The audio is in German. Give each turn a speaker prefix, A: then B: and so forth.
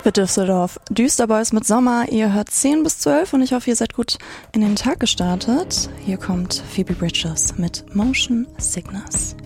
A: Für Düsseldorf Düsterboys mit Sommer. Ihr hört 10 bis 12 und ich hoffe, ihr seid gut in den Tag gestartet. Hier kommt Phoebe Bridgers mit Motion Sickness.